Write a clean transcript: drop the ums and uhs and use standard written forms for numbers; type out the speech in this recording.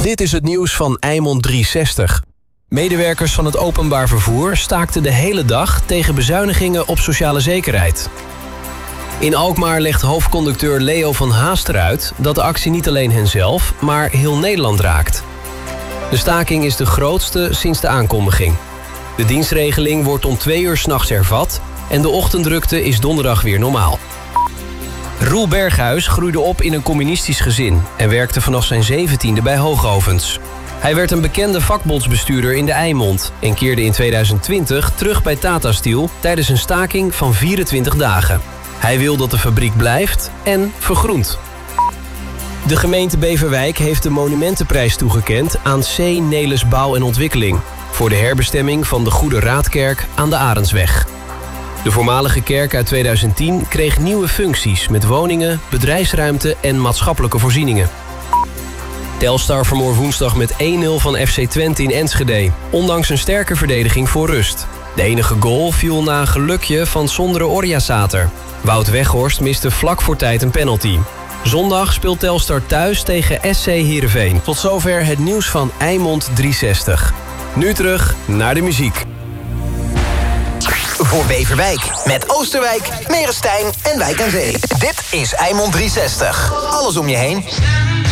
Dit is het nieuws van Eimond 360. Medewerkers van het openbaar vervoer staakten de hele dag tegen bezuinigingen op sociale zekerheid. In Alkmaar legt hoofdconducteur Leo van Haast eruit dat de actie niet alleen henzelf, maar heel Nederland raakt. De staking is de grootste sinds de aankondiging. De dienstregeling wordt om 2 uur 's nachts hervat en de ochtenddrukte is donderdag weer normaal. Roel Berghuis groeide op in een communistisch gezin en werkte vanaf zijn 17e bij Hoogovens. Hij werd een bekende vakbondsbestuurder in de Eimond en keerde in 2020 terug bij Tata Steel tijdens een staking van 24 dagen. Hij wil dat de fabriek blijft en vergroent. De gemeente Beverwijk heeft de Monumentenprijs toegekend aan C. Nelis Bouw en Ontwikkeling voor de herbestemming van de Goede Raadkerk aan de Arendsweg. De voormalige kerk uit 2010 kreeg nieuwe functies met woningen, bedrijfsruimte en maatschappelijke voorzieningen. Telstar verloor woensdag met 1-0 van FC Twente in Enschede, ondanks een sterke verdediging voor rust. De enige goal viel na een gelukje van Sondre Orjasater. Wout Weghorst miste vlak voor tijd een penalty. Zondag speelt Telstar thuis tegen SC Heerenveen. Tot zover het nieuws van Eimond 360. Nu terug naar de muziek. Voor Beverwijk met Oosterwijk, Merestein en Wijk aan Zee. Dit is Eimond 360. Alles om je heen.